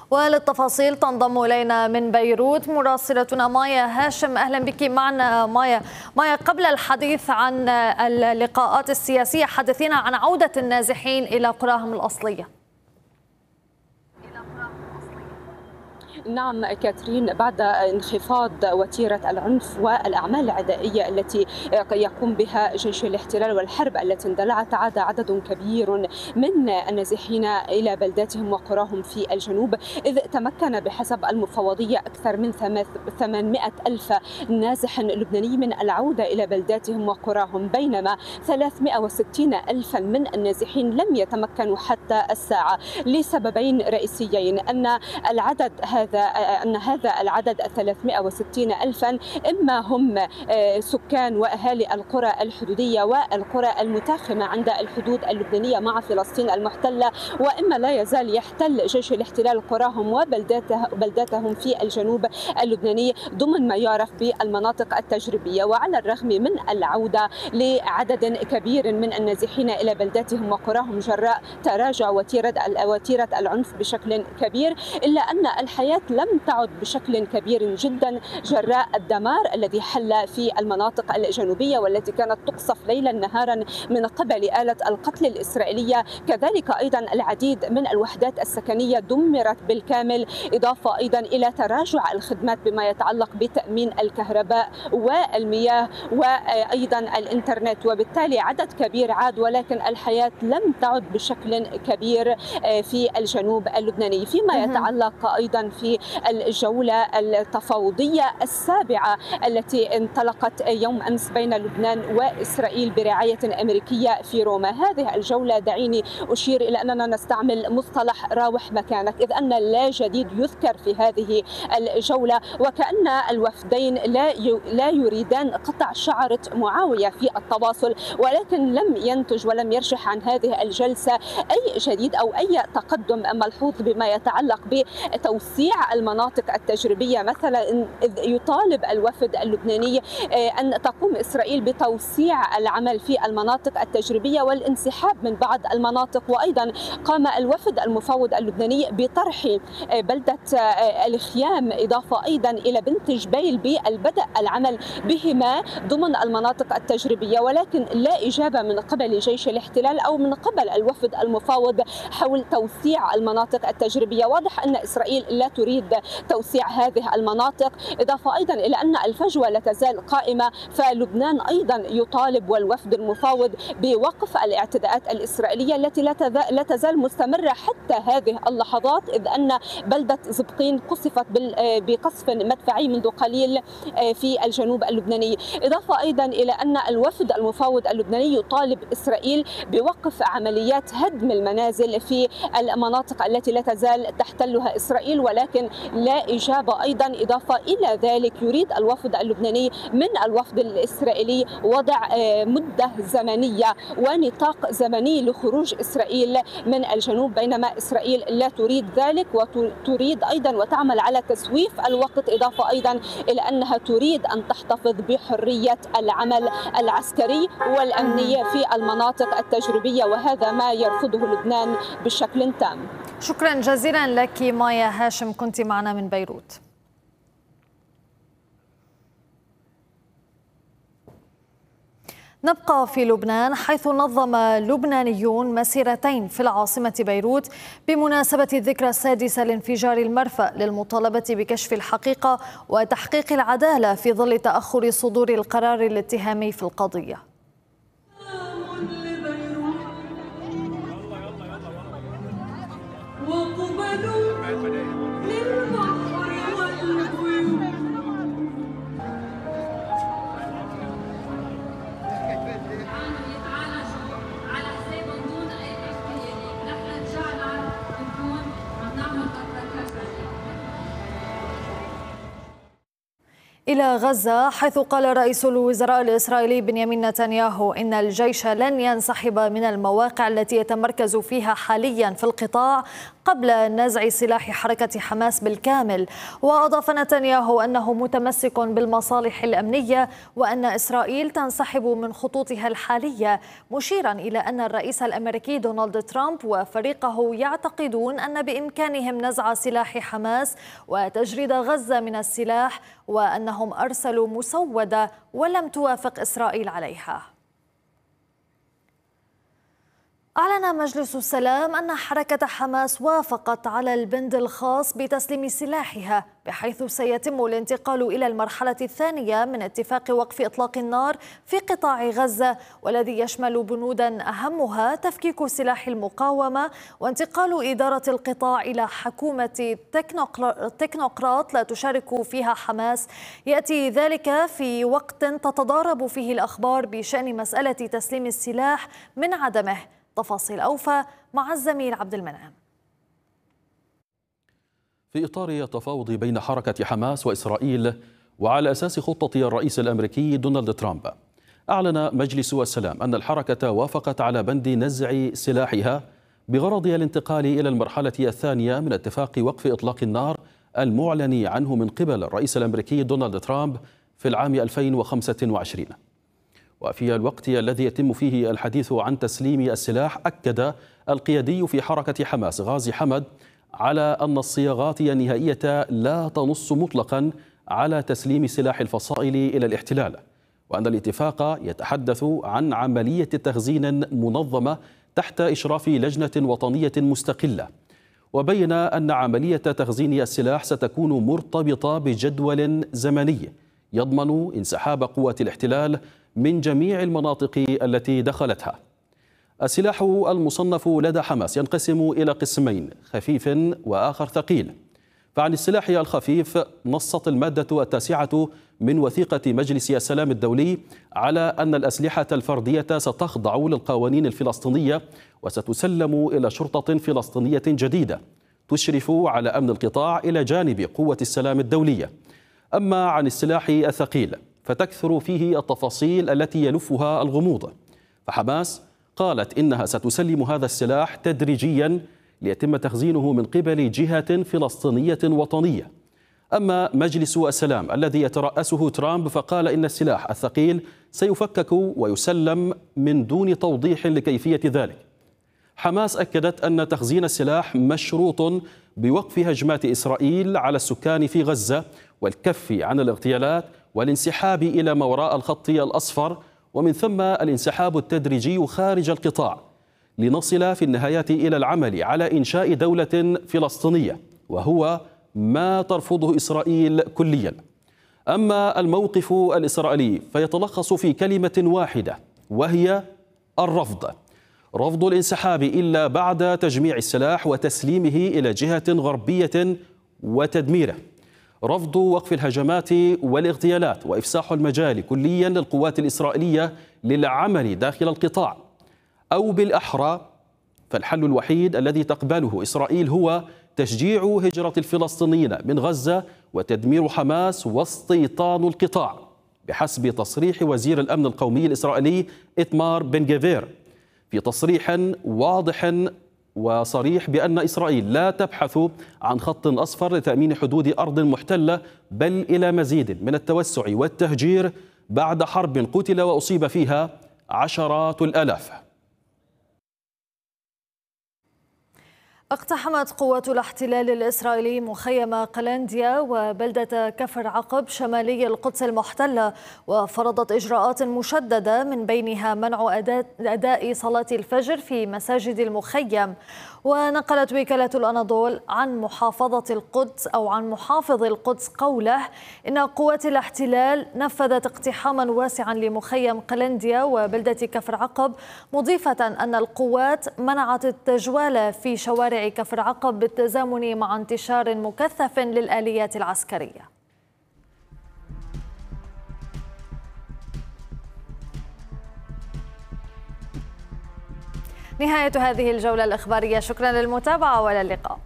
وللتفاصيل تنضم إلينا من بيروت مراسلتنا مايا هاشم. أهلا بك معنا مايا، قبل الحديث عن اللقاءات السياسية حدثينا عن عودة النازحين إلى قراهم الأصلية. نعم كاترين، بعد انخفاض وتيرة العنف والأعمال العدائية التي يقوم بها جيش الاحتلال والحرب التي اندلعت، عاد عدد كبير من النازحين إلى بلداتهم وقراهم في الجنوب، إذ تمكن بحسب المفوضية أكثر من 800 ألف نازح لبناني من العودة إلى بلداتهم وقراهم، بينما 360 ألفا من النازحين لم يتمكنوا حتى الساعة، لسببين رئيسيين: أن هذا العدد 360 ألفا إما هم سكان وأهالي القرى الحدودية والقرى المتاخمة عند الحدود اللبنانية مع فلسطين المحتلة، وإما لا يزال يحتل جيش الاحتلال قراهم وبلداتهم في الجنوب اللبناني ضمن ما يعرف بالمناطق التجريبية. وعلى الرغم من العودة لعدد كبير من النازحين إلى بلداتهم وقراهم جراء تراجع وتيرة العنف بشكل كبير، إلا أن الحياة لم تعد بشكل كبير جدا جراء الدمار الذي حل في المناطق الجنوبية والتي كانت تقصف ليلا نهارا من قبل آلة القتل الإسرائيلية. كذلك أيضا العديد من الوحدات السكنية دمرت بالكامل، إضافة أيضا إلى تراجع الخدمات بما يتعلق بتأمين الكهرباء والمياه وأيضا الإنترنت، وبالتالي عدد كبير عاد، ولكن الحياة لم تعد بشكل كبير في الجنوب اللبناني. فيما يتعلق أيضا في الجولة التفاوضية السابعة التي انطلقت يوم أمس بين لبنان وإسرائيل برعاية أمريكية في روما، هذه الجولة دعيني أشير إلى أننا نستعمل مصطلح راوح مكانك، إذ أن لا جديد يذكر في هذه الجولة، وكأن الوفدين لا يريدان قطع شعرة معاوية في التواصل، ولكن لم ينتج ولم يرجح عن هذه الجلسة أي جديد أو أي تقدم ملحوظ بما يتعلق بتوسيع المناطق التجريبية. مثلا يطالب الوفد اللبناني أن تقوم إسرائيل بتوسيع العمل في المناطق التجريبية والانسحاب من بعض المناطق، وأيضا قام الوفد المفوض اللبناني بطرح بلدة الخيام إضافة أيضا إلى بنت جبيل بالبدء العمل بهما ضمن المناطق التجريبية، ولكن لا إجابة من قبل جيش الاحتلال أو من قبل الوفد المفاوض حول توسيع المناطق التجريبية. واضح أن إسرائيل لا تريد توسيع هذه المناطق، إضافة أيضا إلى أن الفجوة لا تزال قائمة، فلبنان أيضا يطالب والوفد المفاوض بوقف الاعتداءات الإسرائيلية التي لا تزال مستمرة حتى هذه اللحظات، إذ أن بلدة زبقين قصفت بقصف مدفعي منذ قليل في الجنوب اللبناني. إضافة أيضا إلى أن الوفد المفاوض اللبناني يطالب إسرائيل بوقف عمليات هدم المنازل في المناطق التي لا تزال تحتلها إسرائيل، ولكن لا إجابة أيضا. إضافة إلى ذلك يريد الوفد اللبناني من الوفد الإسرائيلي وضع مدة زمنية ونطاق زمني لخروج إسرائيل من الجنوب، بينما إسرائيل لا تريد ذلك وتريد أيضا وتعمل على تسويف الوقت، إضافة أيضا إلى أنها تريد أن تحتفظ بحرية العمل العسكري والأمنية في المناطق التجريبية، وهذا ما يرفضه لبنان بشكل تام. شكرا جزيلا لك مايا هاشم، كنت معنا من بيروت. نبقى في لبنان، حيث نظم لبنانيون مسيرتين في العاصمة بيروت بمناسبة الذكرى السادسة لانفجار المرفأ للمطالبة بكشف الحقيقة وتحقيق العدالة في ظل تأخر صدور القرار الاتهامي في القضية. إلى غزة، حيث قال رئيس الوزراء الإسرائيلي بنيامين نتنياهو إن الجيش لن ينسحب من المواقع التي يتمركز فيها حاليا في القطاع قبل نزع سلاح حركة حماس بالكامل. وأضاف نتنياهو أنه متمسك بالمصالح الأمنية وأن إسرائيل تنسحب من خطوطها الحالية، مشيرا إلى أن الرئيس الأمريكي دونالد ترامب وفريقه يعتقدون أن بإمكانهم نزع سلاح حماس وتجريد غزة من السلاح، وأنهم أرسلوا مسودة ولم توافق إسرائيل عليها. أعلن مجلس السلام أن حركة حماس وافقت على البند الخاص بتسليم سلاحها، بحيث سيتم الانتقال إلى المرحلة الثانية من اتفاق وقف إطلاق النار في قطاع غزة، والذي يشمل بنودا أهمها تفكيك سلاح المقاومة وانتقال إدارة القطاع إلى حكومة تكنوقراط لا تشارك فيها حماس. يأتي ذلك في وقت تتضارب فيه الأخبار بشأن مسألة تسليم السلاح من عدمه. تفاصيل أوفى مع الزميل عبد المنعم. في إطار التفاوض بين حركة حماس وإسرائيل وعلى أساس خطة الرئيس الأمريكي دونالد ترامب، أعلن مجلس السلام أن الحركة وافقت على بند نزع سلاحها بغرض الانتقال إلى المرحلة الثانية من اتفاق وقف إطلاق النار المعلن عنه من قبل الرئيس الأمريكي دونالد ترامب في العام 2025. وفي الوقت الذي يتم فيه الحديث عن تسليم السلاح، أكد القيادي في حركة حماس غازي حمد على أن الصياغات النهائية لا تنص مطلقا على تسليم سلاح الفصائل إلى الاحتلال، وأن الاتفاق يتحدث عن عملية تخزين منظمة تحت إشراف لجنة وطنية مستقلة. وبين أن عملية تخزين السلاح ستكون مرتبطة بجدول زمني يضمن انسحاب قوات الاحتلال من جميع المناطق التي دخلتها. السلاح المصنف لدى حماس ينقسم إلى قسمين، خفيف وآخر ثقيل. فعن السلاح الخفيف نصت المادة 9 من وثيقة مجلس السلام الدولي على أن الأسلحة الفردية ستخضع للقوانين الفلسطينية وستسلم إلى شرطة فلسطينية جديدة تشرف على أمن القطاع إلى جانب قوة السلام الدولية. أما عن السلاح الثقيل فتكثر فيه التفاصيل التي يلفها الغموض، فحماس قالت إنها ستسلم هذا السلاح تدريجيا ليتم تخزينه من قبل جهة فلسطينية وطنية. أما مجلس السلام الذي يترأسه ترامب فقال إن السلاح الثقيل سيفكك ويسلم من دون توضيح لكيفية ذلك. حماس أكدت أن تخزين السلاح مشروط بوقف هجمات إسرائيل على السكان في غزة والكف عن الاغتيالات والانسحاب إلى ما وراء الخط الأصفر، ومن ثم الانسحاب التدريجي خارج القطاع، لنصل في النهاية إلى العمل على إنشاء دولة فلسطينية، وهو ما ترفضه إسرائيل كليا. أما الموقف الإسرائيلي فيتلخص في كلمة واحدة، وهي الرفض. رفض الانسحاب إلا بعد تجميع السلاح وتسليمه إلى جهة غربية وتدميره. رفض وقف الهجمات والاغتيالات وإفساح المجال كليا للقوات الإسرائيلية للعمل داخل القطاع، أو بالأحرى فالحل الوحيد الذي تقبله إسرائيل هو تشجيع هجرة الفلسطينيين من غزة وتدمير حماس واستيطان القطاع، بحسب تصريح وزير الأمن القومي الإسرائيلي إيتمار بن جفير، في تصريح واضح وصريح بأن إسرائيل لا تبحث عن خط أصفر لتأمين حدود أرض محتلة، بل إلى مزيد من التوسع والتهجير بعد حرب قتل وأصيب فيها عشرات الآلاف. اقتحمت قوات الاحتلال الإسرائيلي مخيم قلنديا وبلدة كفر عقب شمالي القدس المحتلة، وفرضت إجراءات مشددة من بينها منع أداء صلاة الفجر في مساجد المخيم. ونقلت وكالة الأناضول عن محافظ القدس قوله إن قوات الاحتلال نفذت اقتحاما واسعا لمخيم قلنديا وبلدة كفر عقب، مضيفة أن القوات منعت التجوال في شوارع كفر عقب بالتزامن مع انتشار مكثف للآليات العسكرية. نهاية هذه الجولة الإخبارية، شكرا للمتابعة وإلى اللقاء.